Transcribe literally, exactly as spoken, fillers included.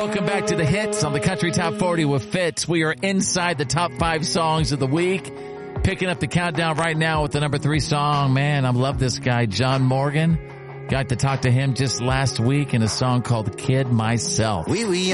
Welcome back to the hits on the Country Top forty with Fitz. We are inside the top five songs of the week. Picking up the countdown right now with the number three song. Man, I love this guy, John Morgan. Got to talk to him just last week in a song called Kid Myself. We were young.